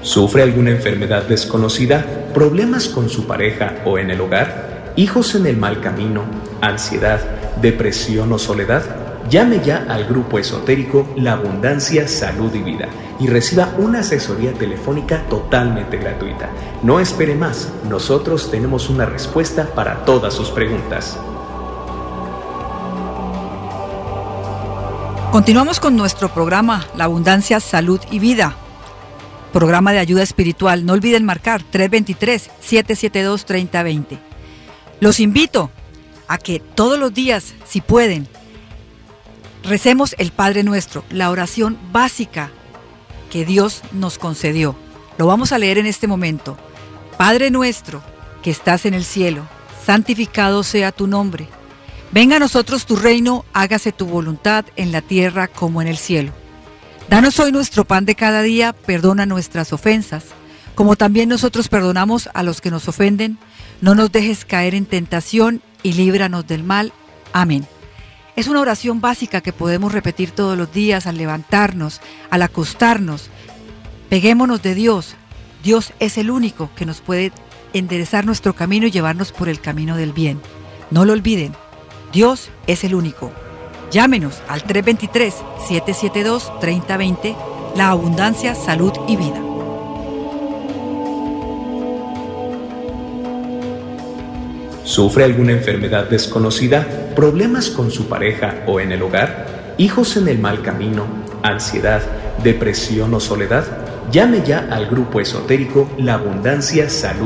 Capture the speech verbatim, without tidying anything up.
¿Sufre alguna enfermedad desconocida, problemas con su pareja o en el hogar, hijos en el mal camino, ansiedad, depresión o soledad? Llame ya al grupo esotérico La Abundancia, Salud y Vida y reciba una asesoría telefónica totalmente gratuita. No espere más, nosotros tenemos una respuesta para todas sus preguntas. Continuamos con nuestro programa La Abundancia, Salud y Vida. Programa de ayuda espiritual. No olviden marcar tres dos tres, siete siete dos, tres cero dos cero. Los invito a que todos los días, si pueden, recemos el Padre Nuestro, la oración básica que Dios nos concedió. Lo vamos a leer en este momento. Padre nuestro, que estás en el cielo, santificado sea tu nombre. Venga a nosotros tu reino, hágase tu voluntad en la tierra como en el cielo. Danos hoy nuestro pan de cada día, perdona nuestras ofensas, como también nosotros perdonamos a los que nos ofenden. No nos dejes caer en tentación y líbranos del mal. Amén. Es una oración básica que podemos repetir todos los días al levantarnos, al acostarnos. Peguémonos de Dios. Dios es el único que nos puede enderezar nuestro camino y llevarnos por el camino del bien. No lo olviden, Dios es el único. Llámenos al tres dos tres, siete siete dos, tres cero dos cero, La Abundancia, Salud y Vida. ¿Sufre alguna enfermedad desconocida, problemas con su pareja o en el hogar, hijos en el mal camino, ansiedad, depresión o soledad? Llame ya al grupo esotérico La Abundancia, Salud